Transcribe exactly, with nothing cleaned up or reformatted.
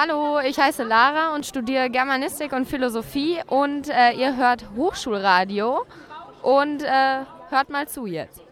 Hallo, ich heiße Lara und studiere Germanistik und Philosophie und äh, ihr hört Hochschulradio und äh, hört mal zu jetzt.